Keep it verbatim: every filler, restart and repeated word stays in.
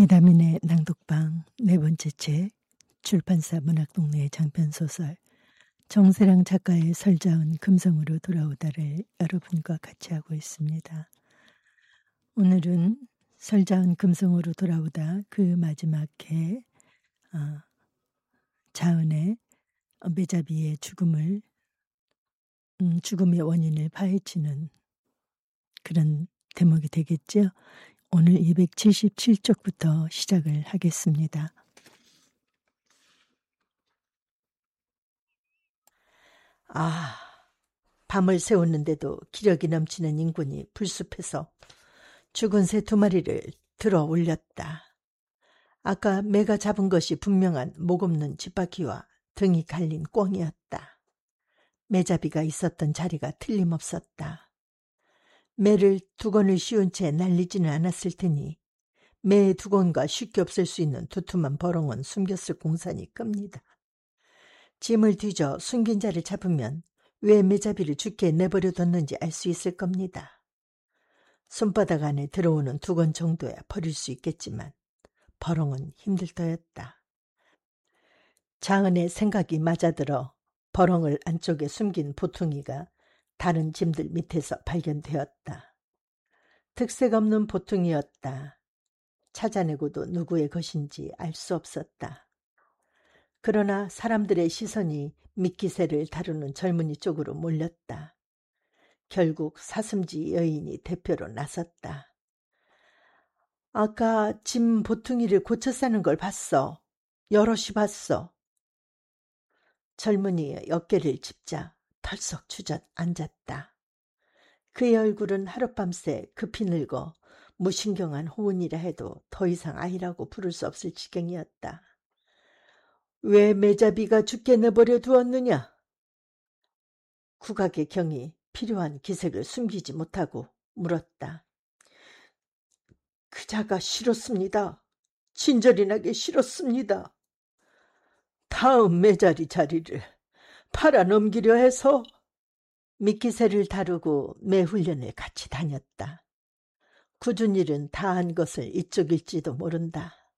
이다민의 낭독방 네 번째 책, 출판사 문학동네 장편소설 정세랑 작가의 설자은 금성으로 돌아오다를 여러분과 같이 하고 있습니다. 오늘은 설자은 금성으로 돌아오다 그 마지막 회 어, 자은의 메자비의 죽음을 음, 죽음의 원인을 파헤치는 그런 대목이 되겠죠. 오늘 이백칠십칠 쪽부터 시작을 하겠습니다. 아, 밤을 새웠는데도 기력이 넘치는 인군이 불숲에서 죽은 새 두 마리를 들어 올렸다. 아까 매가 잡은 것이 분명한 목 없는 쥐바퀴와 등이 갈린 꿩이었다. 매잡이가 있었던 자리가 틀림없었다. 매를 두건을 씌운 채 날리지는 않았을 테니 매 두건과 쉽게 없앨 수 있는 두툼한 버렁은 숨겼을 공산이 큽니다. 짐을 뒤져 숨긴 자를 잡으면 왜 매잡이를 죽게 내버려뒀는지 알 수 있을 겁니다. 손바닥 안에 들어오는 두건 정도야 버릴 수 있겠지만 버렁은 힘들 터였다. 자은의 생각이 맞아들어 버렁을 안쪽에 숨긴 보퉁이가 다른 짐들 밑에서 발견되었다. 특색 없는 보퉁이였다. 찾아내고도 누구의 것인지 알 수 없었다. 그러나 사람들의 시선이 미끼새를 다루는 젊은이 쪽으로 몰렸다. 결국 사슴지 여인이 대표로 나섰다. 아까 짐 보퉁이를 고쳐 싸는 걸 봤어. 여럿이 봤어. 젊은이의 어깨를 짚자 털썩 주저 앉았다. 그의 얼굴은 하룻밤새 급히 늙어 무신경한 호운이라 해도 더 이상 아이라고 부를 수 없을 지경이었다. 왜 매자비가 죽게 내버려 두었느냐? 국악의 경이 필요한 기색을 숨기지 못하고 물었다. 그자가 싫었습니다. 친절이 나게 싫었습니다. 다음 매자리 자리를 팔아넘기려 해서. 미끼새를 다루고 매훈련을 같이 다녔다. 굳은 일은 다 한 것을 이쪽일지도 모른다.